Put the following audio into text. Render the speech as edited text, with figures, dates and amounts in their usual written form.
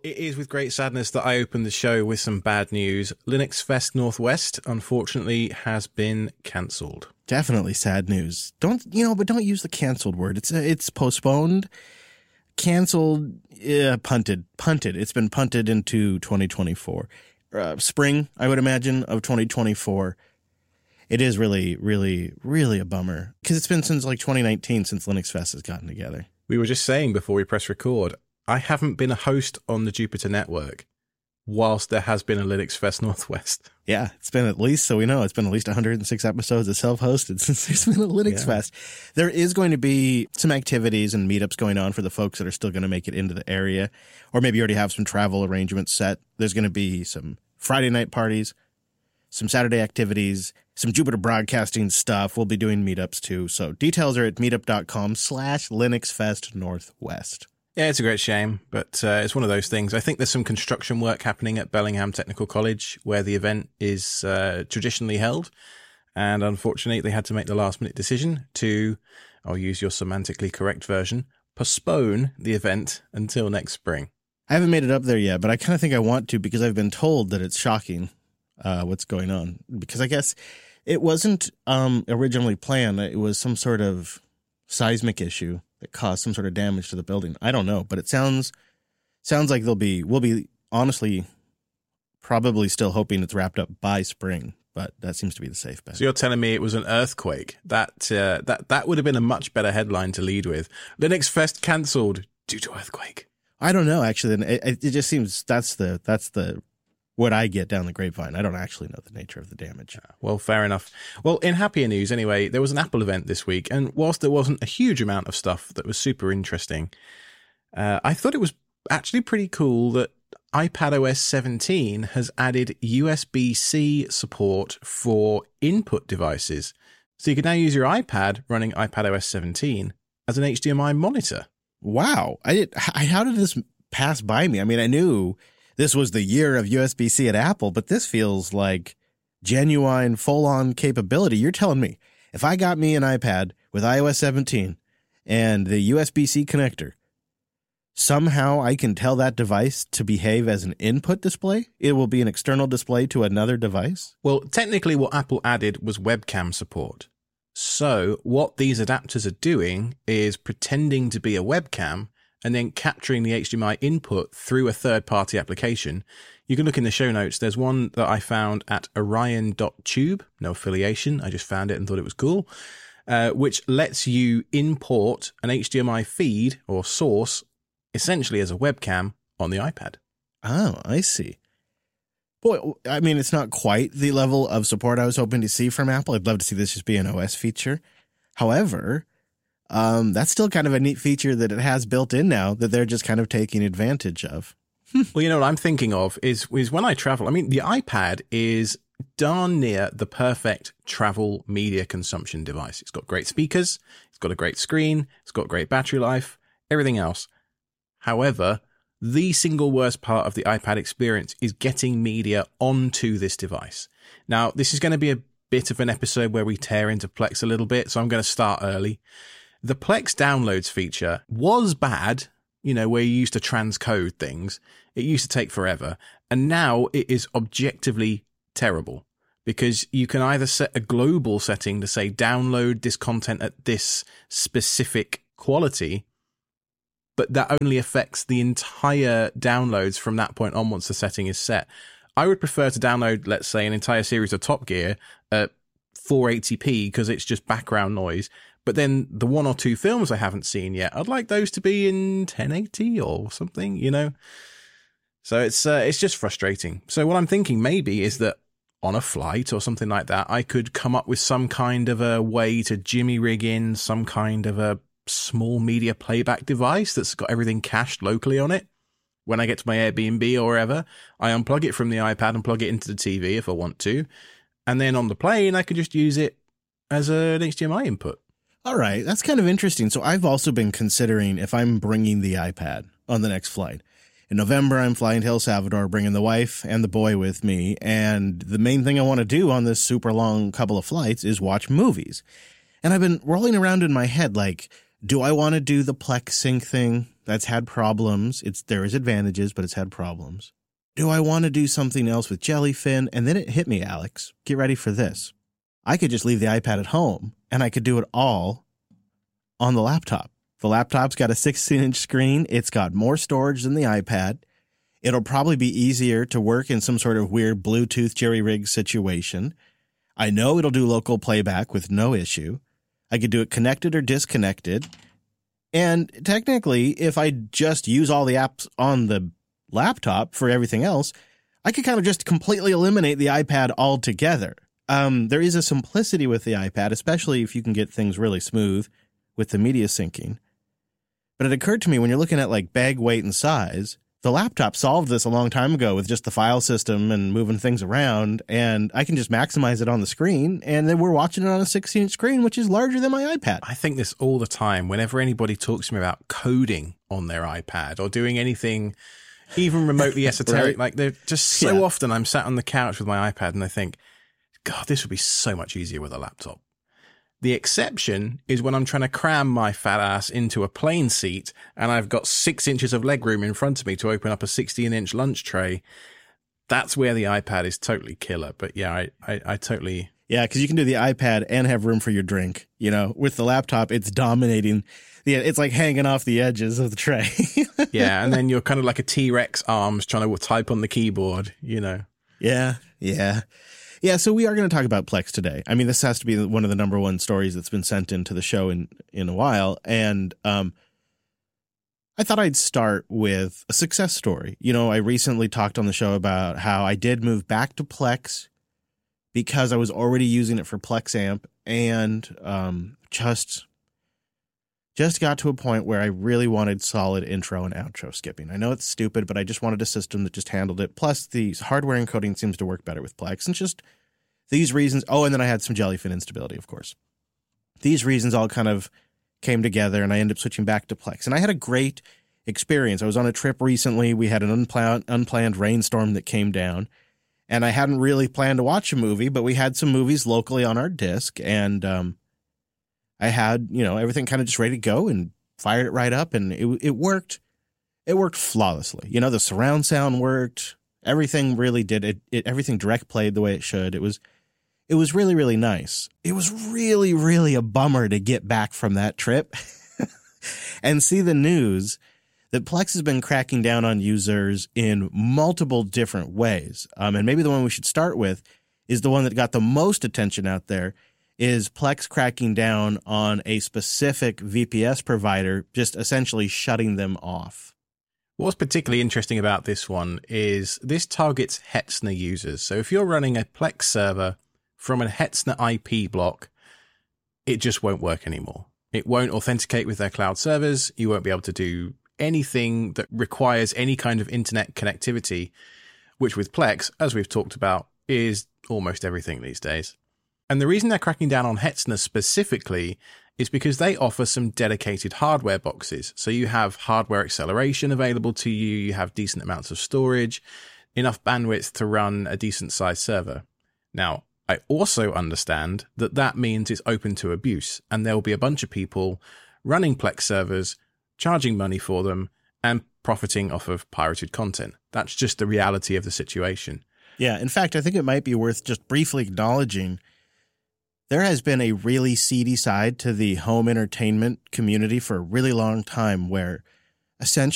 it is with great sadness that I open the show with some bad news. Linux Fest Northwest, unfortunately, has been cancelled. Definitely sad news. Don't use the canceled word. It's postponed, canceled, punted. It's been punted into 2024. Spring, I would imagine, of 2024. It is really, really, really a bummer because it's been since like 2019 since Linux Fest has gotten together. We were just saying before we press record, I haven't been a host on the Jupiter Network whilst there has been a Linux Fest Northwest. Yeah, it's been at least 106 episodes of self-hosted since there's been a Linux Fest. There is going to be some activities and meetups going on for the folks that are still going to make it into the area, or maybe already have some travel arrangements set. There's going to be some Friday night parties, some Saturday activities, some Jupiter Broadcasting stuff. We'll be doing meetups too. So details are at meetup.com/LinuxFestNorthwest. Yeah, it's a great shame, but it's one of those things. I think there's some construction work happening at Bellingham Technical College where the event is traditionally held. And unfortunately, they had to make the last minute decision to, I'll use your semantically correct version, postpone the event until next spring. I haven't made it up there yet, but I kind of think I want to because I've been told that it's shocking what's going on. Because I guess it wasn't originally planned. It was some sort of seismic issue that caused some sort of damage to the building. I don't know, but it sounds like we'll be honestly probably still hoping it's wrapped up by spring, but that seems to be the safe bet. So you're telling me it was an earthquake? That would have been a much better headline to lead with. Linux Fest cancelled due to earthquake. I don't know, actually. It just seems that's the what I get down the grapevine. I don't actually know the nature of the damage. Well, fair enough. Well, in happier news anyway, there was an Apple event this week, and whilst there wasn't a huge amount of stuff that was super interesting, I thought it was actually pretty cool that iPadOS 17 has added USB-C support for input devices. So you can now use your iPad running iPadOS 17 as an HDMI monitor. Wow. How did this pass by me? I mean, I knew this was the year of USB-C at Apple, but this feels like genuine full-on capability. You're telling me if I got me an iPad with iOS 17 and the USB-C connector, somehow I can tell that device to behave as an input display? It will be an external display to another device? Well, technically what Apple added was webcam support. So what these adapters are doing is pretending to be a webcam and then capturing the HDMI input through a third-party application. You can look in the show notes. There's one that I found at orion.tube. No affiliation. I just found it and thought it was cool, which lets you import an HDMI feed or source essentially as a webcam on the iPad. Oh, I see. Boy, I mean, it's not quite the level of support I was hoping to see from Apple. I'd love to see this just be an OS feature. However, that's still kind of a neat feature that it has built in now that they're just kind of taking advantage of. Well, you know what I'm thinking of is when I travel. I mean, the iPad is darn near the perfect travel media consumption device. It's got great speakers. It's got a great screen. It's got great battery life, everything else. However, the single worst part of the iPad experience is getting media onto this device. Now, this is going to be a bit of an episode where we tear into Plex a little bit, so I'm going to start early. The Plex downloads feature was bad, you know, where you used to transcode things. It used to take forever. And now it is objectively terrible because you can either set a global setting to say download this content at this specific quality, but that only affects the entire downloads from that point on once the setting is set. I would prefer to download, let's say, an entire series of Top Gear at 480p because it's just background noise. But then the one or two films I haven't seen yet, I'd like those to be in 1080 or something, you know? So it's just frustrating. So what I'm thinking maybe is that on a flight or something like that, I could come up with some kind of a way to jimmy rig in some kind of a small media playback device that's got everything cached locally on it. When I get to my Airbnb or wherever, I unplug it from the iPad and plug it into the TV if I want to. And then on the plane, I could just use it as an HDMI input. All right, that's kind of interesting. So I've also been considering if I'm bringing the iPad on the next flight. In November, I'm flying to El Salvador, bringing the wife and the boy with me. And the main thing I want to do on this super long couple of flights is watch movies. And I've been rolling around in my head like, do I want to do the Plex sync thing? That's had problems. There is advantages, but it's had problems. Do I want to do something else with Jellyfin? And then it hit me, Alex. Get ready for this. I could just leave the iPad at home, and I could do it all on the laptop. The laptop's got a 16-inch screen. It's got more storage than the iPad. It'll probably be easier to work in some sort of weird Bluetooth jerry-rig situation. I know it'll do local playback with no issue. I could do it connected or disconnected. And technically, if I just use all the apps on the laptop for everything else, I could kind of just completely eliminate the iPad altogether. There is a simplicity with the iPad, especially if you can get things really smooth with the media syncing. But it occurred to me when you're looking at like bag weight and size, the laptop solved this a long time ago with just the file system and moving things around, and I can just maximize it on the screen, and then we're watching it on a 16-inch screen, which is larger than my iPad. I think this all the time. Whenever anybody talks to me about coding on their iPad or doing anything even remotely esoteric, Right. like they're just so often I'm sat on the couch with my iPad and I think, God, this would be so much easier with a laptop. The exception is when I'm trying to cram my fat ass into a plane seat and I've got 6 inches of legroom in front of me to open up a 16-inch lunch tray. That's where the iPad is totally killer. But yeah, I totally... Yeah, because you can do the iPad and have room for your drink. You know, with the laptop, it's dominating. Yeah, it's like hanging off the edges of the tray. Yeah, and then you're kind of like a T-Rex arms trying to type on the keyboard, you know. Yeah. Yeah, so we are going to talk about Plex today. I mean, this has to be one of the number one stories that's been sent into the show in a while. And I thought I'd start with a success story. You know, I recently talked on the show about how I did move back to Plex because I was already using it for Plex Amp, and just got to a point where I really wanted solid intro and outro skipping. I know it's stupid, but I just wanted a system that just handled it. Plus, the hardware encoding seems to work better with Plex. And just these reasons. Oh, and then I had some Jellyfin instability, of course. These reasons all kind of came together, and I ended up switching back to Plex. And I had a great experience. I was on a trip recently. We had an unplanned rainstorm that came down, and I hadn't really planned to watch a movie, but we had some movies locally on our disc, and I had, everything kind of just ready to go and fired it right up, and it worked. It worked flawlessly. You know, the surround sound worked. Everything really did. Everything direct played the way it should. It was really, really nice. It was really, really a bummer to get back from that trip and see the news that Plex has been cracking down on users in multiple different ways. And maybe the one we should start with is the one that got the most attention out there, is Plex cracking down on a specific VPS provider, just essentially shutting them off. What's particularly interesting about this one is this targets Hetzner users. So if you're running a Plex server from a Hetzner IP block, it just won't work anymore. It won't authenticate with their cloud servers. You won't be able to do anything that requires any kind of internet connectivity, which with Plex, as we've talked about, is almost everything these days. And the reason they're cracking down on Hetzner specifically is because they offer some dedicated hardware boxes. So you have hardware acceleration available to you, you have decent amounts of storage, enough bandwidth to run a decent sized server. Now, I also understand that that means it's open to abuse, and there will be a bunch of people running Plex servers, charging money for them, and profiting off of pirated content. That's just the reality of the situation. Yeah, in fact, I think it might be worth just briefly acknowledging there has been a really seedy side to the home entertainment community for a really long time, where essentially